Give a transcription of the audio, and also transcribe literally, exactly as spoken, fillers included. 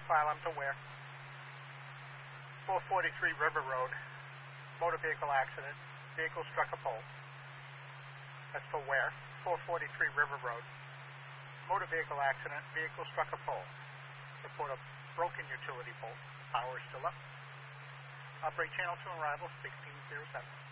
file I'm to where? four forty-three River Road, motor vehicle accident, vehicle struck a pole. That's for where? four forty-three River Road, motor vehicle accident, vehicle struck a pole. Report a broken utility pole. Power is still up. Operate channel two on arrival, sixteen oh seven.